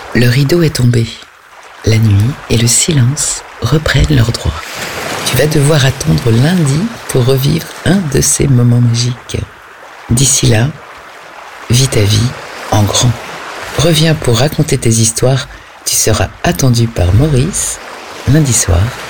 Le rideau est tombé. La nuit et le silence reprennent leurs droits. Tu vas devoir attendre lundi pour revivre un de ces moments magiques. D'ici là, vis ta vie en grand. Reviens pour raconter tes histoires. Tu seras attendu par Maurice lundi soir